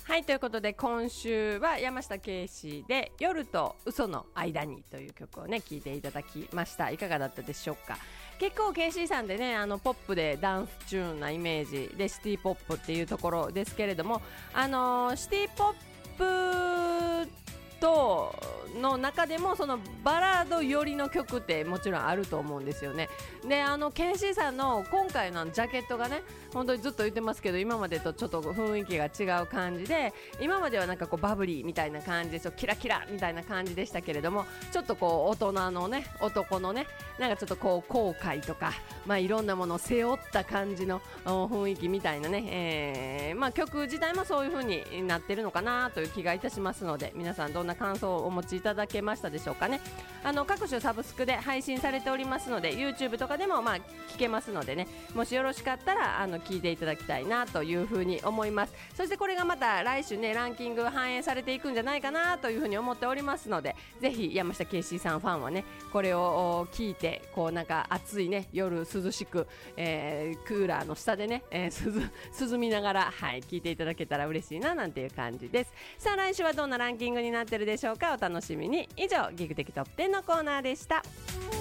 はい、ということで今週は山下圭史で夜と嘘の間にという曲をね聴いていただきました。いかがだったでしょうか。結構ケイシーさんでねポップでダンスチューンなイメージでシティポップっていうところですけれども、シティポップとの中でもそのバラード寄りの曲ってもちろんあると思うんですよね。でケンシーさんの今回のジャケットがね本当にずっと言ってますけど今までとちょっと雰囲気が違う感じで、今まではなんかこうバブリーみたいな感じでちょっとキラキラみたいな感じでしたけれども、ちょっとこう大人のね男のねなんかちょっとこう後悔とかいろんなものを背負った感じの雰囲気みたいなね、曲自体もそういう風になってるのかなという気がいたしますので、皆さんどんな感想をお持ちいただけましたでしょうかね。各種サブスクで配信されておりますので YouTube とかでも聞けますのでね、もしよろしかったら聞いていただきたいなというふうに思います。そしてこれがまた来週ねランキング反映されていくんじゃないかなというふうに思っておりますので、ぜひ山下圭史さんファンはねこれを聞いてこうなんか暑いね夜涼しく、クーラーの下でね、涼みながら聞いていただけたら嬉しいななんていう感じです。さあ来週はどんなランキングになってるでしょうか、お楽しみに。以上ギグ的トップ10のコーナーでした。